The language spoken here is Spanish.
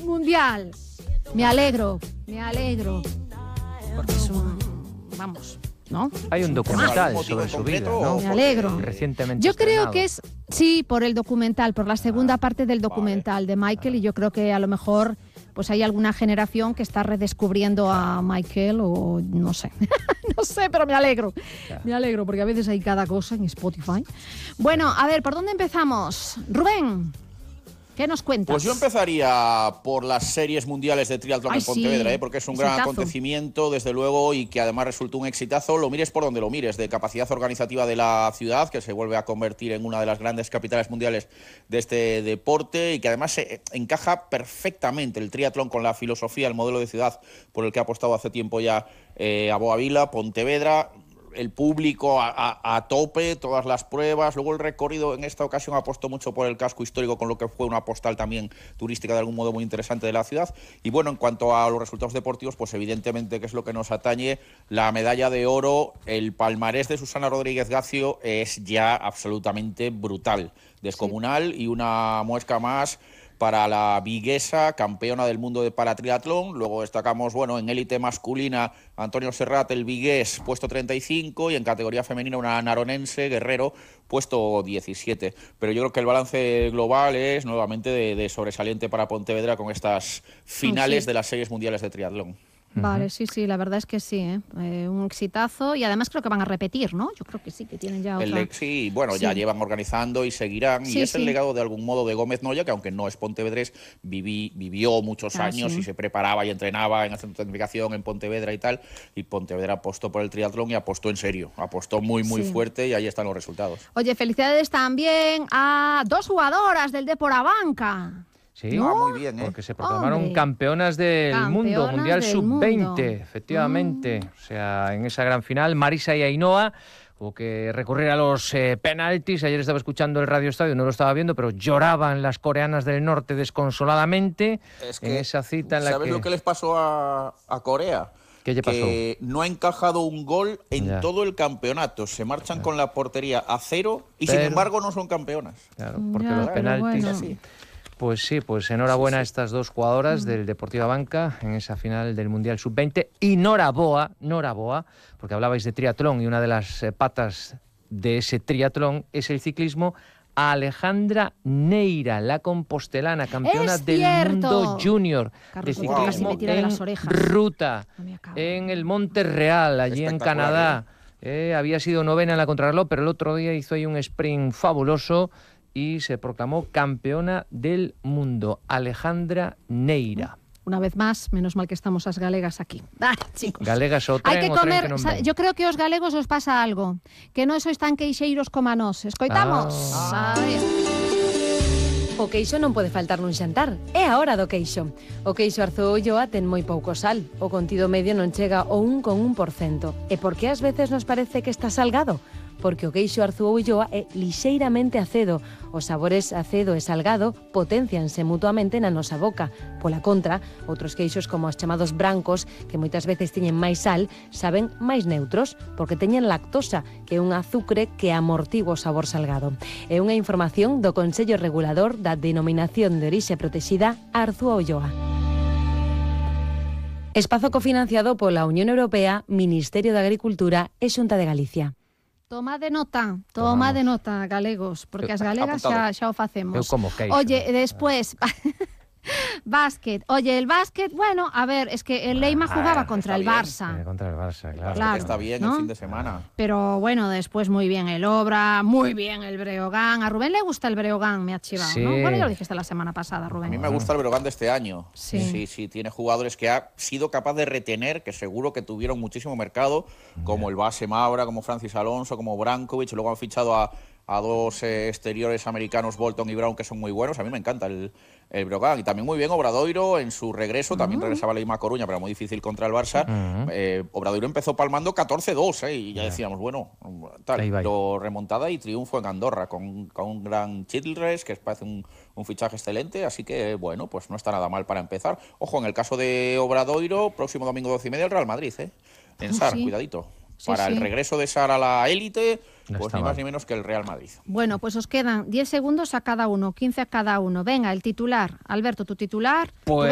mundial. Me alegro. Porque es un... Vamos, ¿no? Hay un documental sobre su vida, ¿no? Me alegro. Recientemente Yo creo estrenado. que es... Sí, por el documental, por la segunda parte del documental de Michael, y yo creo que a lo mejor pues hay alguna generación que está redescubriendo a Michael o no sé. No sé, pero me alegro. Me alegro porque a veces hay cada cosa en Spotify. Bueno, a ver, ¿por dónde empezamos? Rubén, ¿qué nos cuentas? Pues yo empezaría por las series mundiales de triatlón en Pontevedra, porque es un gran acontecimiento, desde luego, y que además resultó un exitazo. Lo mires por donde lo mires, de capacidad organizativa de la ciudad, que se vuelve a convertir en una de las grandes capitales mundiales de este deporte, y que además se encaja perfectamente el triatlón con la filosofía, el modelo de ciudad por el que ha apostado hace tiempo ya a Boavila, Pontevedra. El público a tope, todas las pruebas. Luego el recorrido en esta ocasión apostó mucho por el casco histórico, con lo que fue una postal también turística de algún modo muy interesante de la ciudad. Y bueno, en cuanto a los resultados deportivos, pues evidentemente, que es lo que nos atañe, la medalla de oro, el palmarés de Susana Rodríguez Gacio es ya absolutamente brutal, descomunal, y una muesca más para la viguesa, campeona del mundo de paratriatlón. Luego destacamos, bueno, en élite masculina, Antonio Serrat, el vigués, puesto 35, y en categoría femenina una naronense, Guerrero, puesto 17. Pero yo creo que el balance global es nuevamente de sobresaliente para Pontevedra con estas finales de las series mundiales de triatlón. Vale, sí, la verdad es que sí, un exitazo, y además creo que van a repetir, ¿no? Yo creo que sí, que tienen ya otra... Sí, bueno, ya llevan organizando y seguirán, y es el legado de algún modo de Gómez Noya, que aunque no es pontevedrés, vivió muchos años y se preparaba y entrenaba en el centro de tecnificación en Pontevedra y tal, y Pontevedra apostó por el triatlón y apostó en serio, apostó muy fuerte, y ahí están los resultados. Oye, felicidades también a 2 jugadoras del Depor Abanca. Sí, ¿no? Muy bien, porque se proclamaron campeonas del mundo, Mundial Sub-20, efectivamente. O sea, en esa gran final, Marisa y Ainhoa hubo que recurrir a los penaltis. Ayer estaba escuchando el Radio Estadio, no lo estaba viendo, pero lloraban las coreanas del norte desconsoladamente en esa cita en la ¿sabes lo que les pasó a Corea? ¿Qué le pasó? Que no ha encajado un gol en todo el campeonato. Se marchan con la portería a 0 y sin embargo no son campeonas. Claro, porque los penaltis... Bueno. Pues sí, pues enhorabuena a estas 2 jugadoras del Deportivo Abanca en esa final del Mundial Sub-20. Y Noraboa, porque hablabais de triatlón y una de las patas de ese triatlón es el ciclismo, a Alejandra Neira, la compostelana, campeona del mundo junior de ciclismo en ruta, en el Monte Real, allí en Canadá. Había sido 9ª en la contrarreloj, pero el otro día hizo ahí un sprint fabuloso y se proclamó campeona del mundo, Alejandra Neira. Una vez más, menos mal que estamos as galegas aquí. Chicos. Galegas o tren, hai que comer, yo creo que aos galegos os pasa algo, que non sois tan queixeiros como a nós. Escoitamos? O queixo non pode faltar nun xantar. É a hora do queixo. O queixo Arzúa Ulloa ten moi pouco sal. O contido medio non chega ao 1,1%. E por que ás veces nos parece que está salgado? Porque o queixo Arzúa Ulloa é lixeiramente acedo. Os sabores acedo e salgado potencianse mutuamente na nosa boca. Pola contra, outros queixos como os chamados brancos, que moitas veces teñen máis sal, saben máis neutros, porque teñen lactosa, que é un azucre que amortigua o sabor salgado. É unha información do Consello Regulador da Denominación de Orixe Protexida Arzúa Ulloa. Espazo cofinanciado pola Unión Europea, Ministerio de Agricultura e Xunta de Galicia. Toma de nota, galegos, porque as galegas xa o facemos. Eu como queixo. Oye, después... Básquet. Oye, el básquet, bueno, a ver, es que el Leima jugaba contra el Barça. Contra el Barça, claro. Está bien, ¿no? El fin de semana. Pero bueno, después muy bien el Obra, muy bien el Breogán. A Rubén le gusta el Breogán, me ha chivado, sí. ¿no? Bueno, ya lo dijiste la semana pasada, Rubén. A mí me gusta el Breogán de este año. Sí, tiene jugadores que ha sido capaz de retener, que seguro que tuvieron muchísimo mercado, como el base Maura, como Francis Alonso, como Brankovic. Luego han fichado a 2 exteriores americanos, Bolton y Brown, que son muy buenos. A mí me encanta el Breogán. Y también muy bien Obradoiro en su regreso. También regresaba Leima Coruña, pero muy difícil contra el Barça. Obradoiro empezó palmando 14-2, y ya decíamos, bueno, pero remontada y triunfo en Andorra con un gran Childress, que parece un fichaje excelente. Así que, bueno, pues no está nada mal para empezar. Ojo, en el caso de Obradoiro, próximo domingo 12:30 el Real Madrid, en Sar, cuidadito. Para el regreso de Sar a la élite, pues ni más ni menos que el Real Madrid. Bueno, pues os quedan 10 segundos a cada uno, 15 a cada uno. Venga, el titular. Alberto, tu titular. Pues